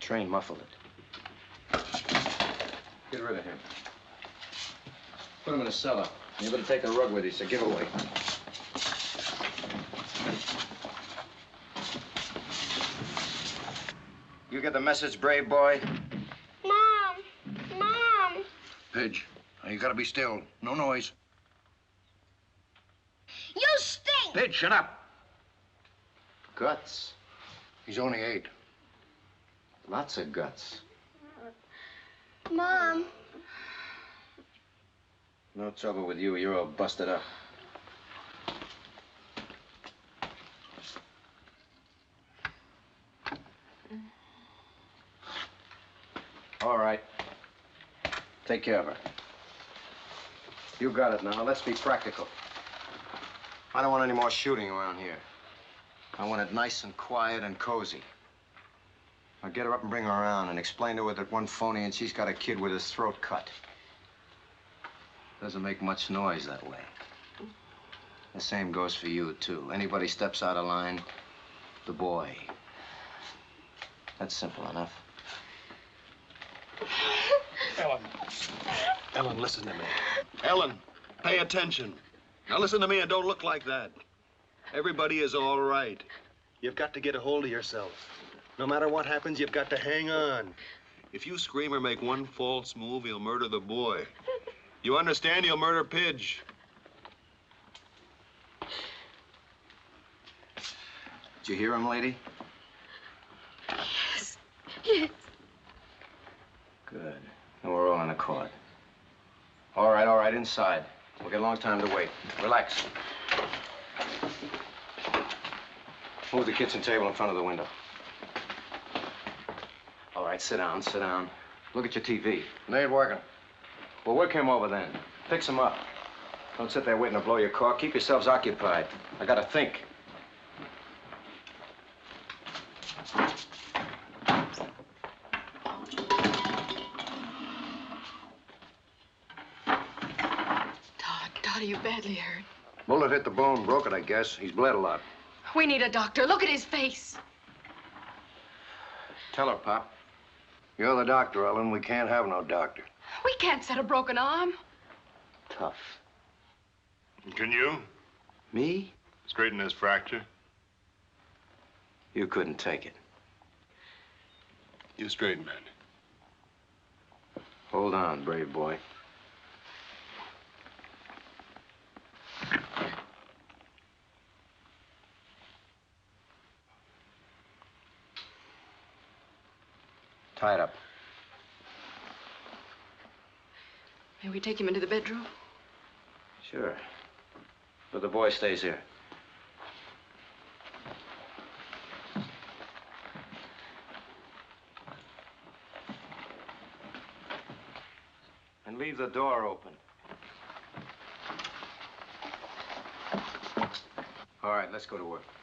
train muffled it. Get rid of him. Put him in a cellar. You better take the rug with you. It's a giveaway. You get the message, brave boy? Mom! Mom! Pidge, now you gotta be still. No noise. You stink! Pidge, shut up. Guts. He's only 8. Lots of guts. Mom. No trouble with you. You're all busted up. All right. Take care of her. You got it now. Let's be practical. I don't want any more shooting around here. I want it nice and quiet and cozy. I'll get her up and bring her around and explain to her that one phony and she's got a kid with his throat cut. Doesn't make much noise that way. The same goes for you, too. Anybody steps out of line, the boy. That's simple enough. Ellen, listen to me. Ellen, pay attention. Now listen to me and don't look like that. Everybody is all right. You've got to get a hold of yourself. No matter what happens, you've got to hang on. If you scream or make one false move, he'll murder the boy. You understand? He'll murder Pidge. Did you hear him, lady? Yes. Yes. Good. Then we're all in accord. All right, inside. We'll get a long time to wait. Relax. Move the kitchen table in front of the window. All right, sit down, sit down. Look at your TV. It ain't working. Well, work him over then. Fix him up. Don't sit there waiting to blow your cork. Keep yourselves occupied. I gotta think. Todd, are you badly hurt? Bullet hit the bone, broke it, I guess. He's bled a lot. We need a doctor. Look at his face. Tell her, Pop. You're the doctor, Ellen. We can't have no doctor. We can't set a broken arm. Tough. Can you? Me? Straighten this fracture. You couldn't take it. You straighten it. Hold on, brave boy. Tie it up. May we take him into the bedroom? Sure. But the boy stays here. And leave the door open. All right, let's go to work.